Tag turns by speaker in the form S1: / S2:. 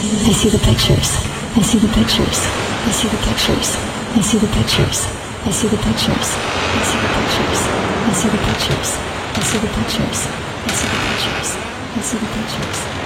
S1: I see the pictures. I see the pictures. I see the pictures. I see the pictures. I see the pictures. I see the pictures. I see the pictures. I see the pictures. I see the pictures. I see the pictures.